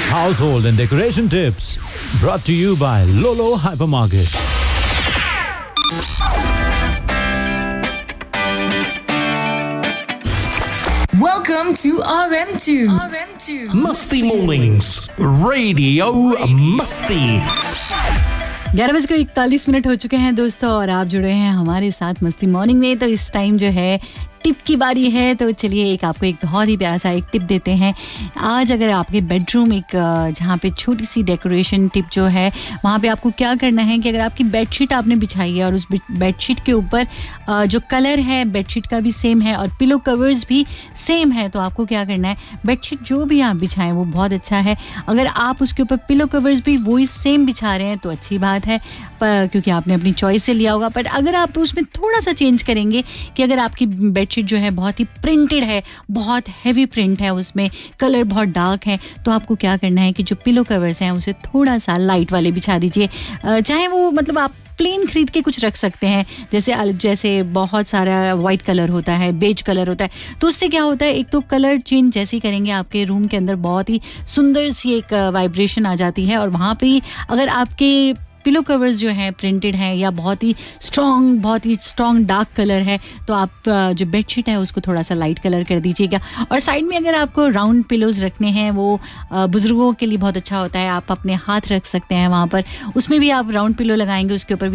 Household and decoration tips brought to you by Lolo Hypermarket. Welcome to RM2. Musty Mornings, Radio Musty. 11:41 हो चुके हैं दोस्तों और आप जुड़े हैं हमारे साथ मस्ती मॉर्निंग में। तो इस टाइम जो है टिप की बारी है, तो चलिए आपको एक बहुत ही प्यारा सा एक टिप देते हैं। आज अगर आपके बेडरूम जहाँ पे छोटी सी डेकोरेशन टिप जो है, वहाँ पे आपको क्या करना है कि अगर आपकी बेडशीट आपने बिछाई है और उस बेडशीट के ऊपर जो कलर है बेडशीट का भी सेम है और पिलो कवर्स भी सेम है, तो आपको क्या करना है, बेडशीट जो भी आप बिछाएं वो बहुत अच्छा है। अगर आप उसके ऊपर पिलो कवर्स भी वही सेम बिछा रहे हैं तो अच्छी बात है, क्योंकि आपने अपनी चॉइस से लिया होगा। बट अगर आप उसमें थोड़ा सा चेंज करेंगे कि अगर आपकी बेडशीट जो है बहुत ही प्रिंटेड है, बहुत हैवी प्रिंट है, उसमें कलर बहुत डार्क है, तो आपको क्या करना है कि जो पिलो कवर्स हैं उसे थोड़ा सा लाइट वाले बिछा दीजिए। चाहे वो मतलब आप प्लेन खरीद के कुछ रख सकते हैं, जैसे बहुत सारा वाइट कलर होता है, बेज कलर होता है, तो उससे क्या होता है, एक तो कलर चेंज जैसे ही करेंगे आपके रूम के अंदर बहुत ही सुंदर सी एक वाइब्रेशन आ जाती है। और वहाँ पे अगर आपके पिलो कवर्स जो हैं प्रिंटेड हैं या बहुत ही स्ट्रॉन्ग डार्क कलर है, तो आप जो बेडशीट है उसको थोड़ा सा लाइट कलर कर दीजिएगा। और साइड में अगर आपको राउंड पिलोज रखने हैं, वो बुजुर्गों के लिए बहुत अच्छा होता है, आप अपने हाथ रख सकते हैं वहाँ पर, उसमें भी आप राउंड पिलो लगाएंगे, उसके ऊपर